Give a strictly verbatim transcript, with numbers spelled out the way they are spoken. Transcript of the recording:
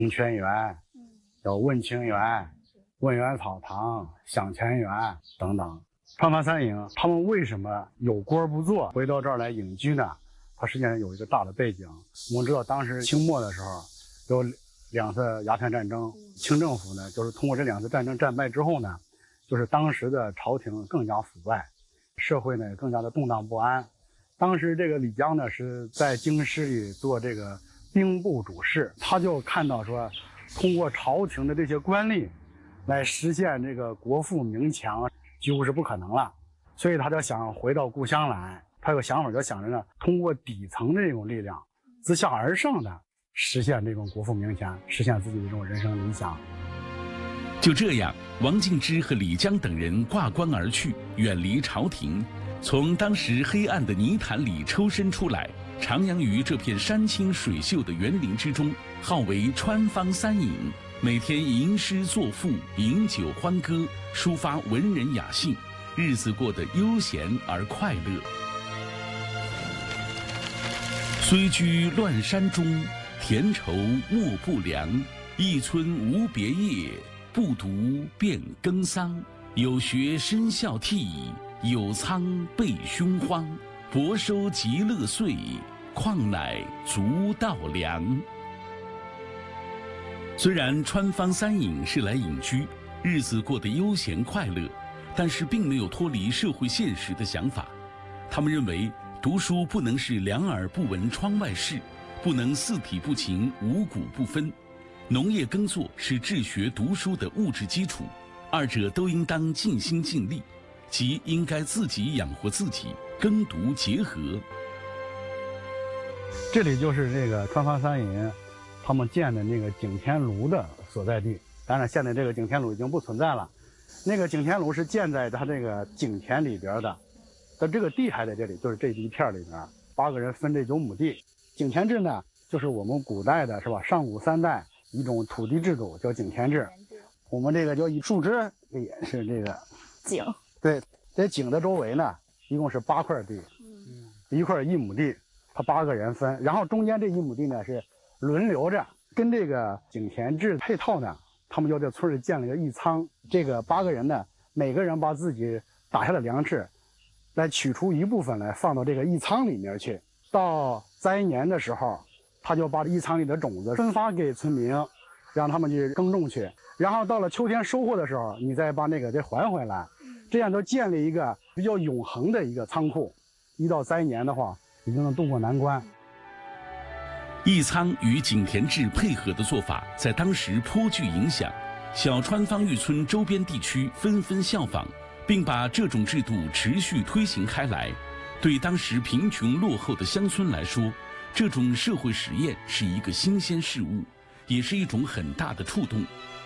清泉园，有问清园、问园草堂、享前园等等。川房三影他们为什么有锅不做，回到这儿来隐居呢？它实际上有一个大的背景。我们知道，当时清末的时候有两次鸦片战争，清政府呢，就是通过这两次战争战败之后呢，就是当时的朝廷更加腐败，社会呢更加的动荡不安。当时这个李江呢是在京师里做这个兵部主事，他就看到说，通过朝廷的这些官吏来实现这个国富民强，几乎是不可能了，所以他就想回到故乡来。他有个想法，就想着呢，通过底层的这种力量，自下而上的实现这种国富民强，实现自己的这种人生理想。 就这样，王敬之和李江等人挂冠而去，远离朝廷，从当时黑暗的泥潭里抽身出来，徜徉于这片山清水秀的园林之中，号为川芳三影，每天吟诗作赋，饮酒欢歌，抒发文人雅兴，日子过得悠闲而快乐。虽居乱山中，田畴莫不良。一村无别业，不独便耕桑。有学生孝悌，有仓备凶荒。薄收极乐岁，况乃足道良。虽然川芳三影是来隐居，日子过得悠闲快乐，但是并没有脱离社会现实的想法。他们认为，读书不能是两耳不闻窗外事，不能四体不勤，五谷不分。农业耕作是治学读书的物质基础，二者都应当尽心尽力，即应该自己养活自己，耕读结合。 这里就是这个川芳三影他们建的那个景天炉的所在地。当然，现在这个景天炉已经不存在了。那个景天炉是建在它这个景田里边的。但这个地还在这里，就是这一片里面，八个人分这九亩地。井田制呢，就是我们古代的是吧？上古三代一种土地制度，叫井田制。我们这个叫一树枝，也是这个井。 对，在井的周围呢，一共是八块地，嗯，一块一亩地，他八个人分，然后中间这一亩地呢是轮流着，跟这个井田制配套呢，他们就在村里建了个义仓。这个八个人呢，每个人把自己打下的粮食。来取出一部分来放到这个义仓里面去，到灾年的时候，他就把义仓里的种子分发给村民，让他们去耕种去。然后到了秋天收获的时候，你再把那个再还回来，这样就建立一个比较永恒的一个仓库。一到灾年的话，你就能渡过难关。 义仓与井田制配合的做法，在当时颇具影响，小川芳峪村周边地区纷纷效仿。并把这种制度持续推行开来。对当时贫穷落后的乡村来说，这种社会实验是一个新鲜事物，也是一种很大的触动，